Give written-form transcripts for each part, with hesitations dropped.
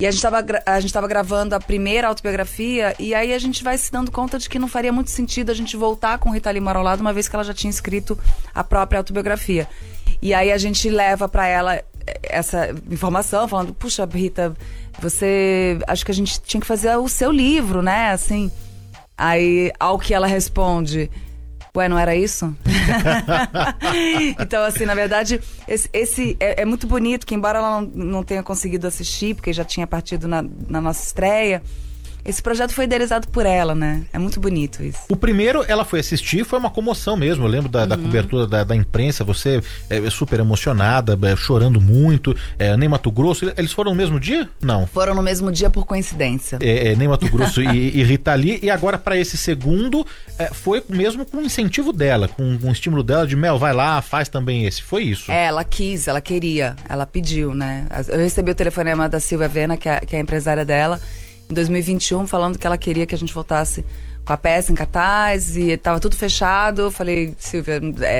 E a gente tava gravando a primeira autobiografia, e aí a gente vai se dando conta de que não faria muito sentido a gente voltar com Rita Lee mora ao lado, uma vez que ela já tinha escrito a própria autobiografia. E aí a gente leva pra ela essa informação, falando, puxa, Rita, acho que a gente tinha que fazer o seu livro, né, assim. Aí, ao que ela responde, ué, não era isso? Então, assim, na verdade, esse é muito bonito, que embora ela não tenha conseguido assistir, porque já tinha partido na nossa estreia, esse projeto foi idealizado por ela, né? É muito bonito isso. O primeiro, ela foi assistir, foi uma comoção mesmo. Eu lembro da cobertura da imprensa, você super emocionada, chorando muito. Ney Matogrosso, eles foram no mesmo dia? Não. Foram no mesmo dia por coincidência. Ney Matogrosso e Rita Lee. E agora, para esse segundo, foi mesmo com o incentivo dela, com o estímulo dela de, Mel, vai lá, faz também esse. Foi isso? Ela quis, ela queria, ela pediu, né? Eu recebi o telefonema da Silvia Vena, que é a empresária dela, em 2021, falando que ela queria que a gente voltasse com a peça em cartaz, e tava tudo fechado. Eu falei, Silvia,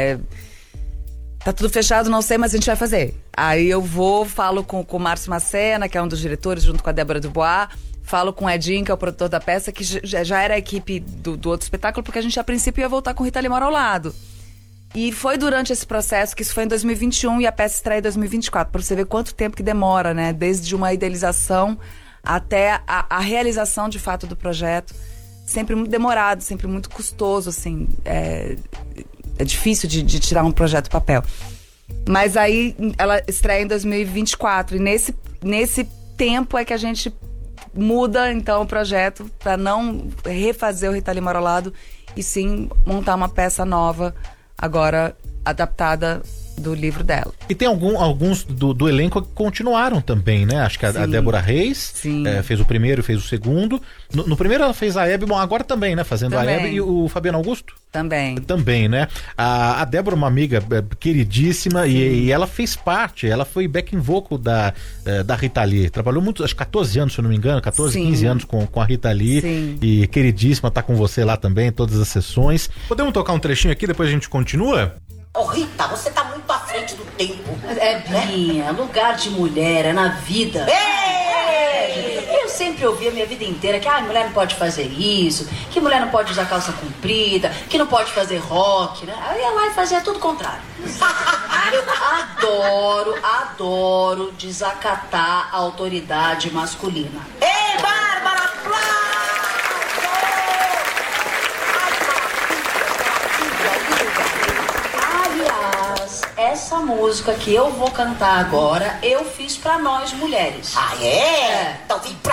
tá tudo fechado, não sei, mas a gente vai fazer. Aí eu falo com o Márcio Macena, que é um dos diretores, junto com a Débora Dubois, falo com o Edinho, que é o produtor da peça, que já era a equipe do outro espetáculo, porque a gente a princípio ia voltar com Rita Lee mora ao lado. E foi durante esse processo, que isso foi em 2021 e a peça estreia em 2024, pra você ver quanto tempo que demora, né? Desde uma idealização até a realização de fato do projeto, sempre muito demorado, sempre muito custoso, assim, é difícil de tirar um projeto do papel. Mas aí ela estreia em 2024, e nesse tempo é que a gente muda então o projeto para não refazer o Rita Lee mora ao lado, e sim montar uma peça nova, agora adaptada do livro dela. E tem alguns do elenco que continuaram também, né? Acho que a Débora Reis fez o primeiro e fez o segundo. No primeiro ela fez a Hebe, bom, agora também, né? Fazendo também. A Hebe, e o Fabiano Augusto? Também, né? A Débora, uma amiga queridíssima, e ela fez parte, ela foi backing vocal da Rita Lee. Trabalhou muito, acho que 14 anos, se eu não me engano, 15 anos com a Rita Lee. Sim. E queridíssima, tá com você lá também, todas as sessões. Podemos tocar um trechinho aqui, depois a gente continua? Ô, Rita, você tá muito à frente do tempo. Binha, lugar de mulher é na vida. Eu sempre ouvi a minha vida inteira que mulher não pode fazer isso, que mulher não pode usar calça comprida, que não pode fazer rock, né? Aí ia lá e fazia tudo o contrário. Eu adoro desacatar a autoridade masculina. Ei, Bárbara, essa música que eu vou cantar agora, eu fiz pra nós mulheres. Ah, é? Então vem pra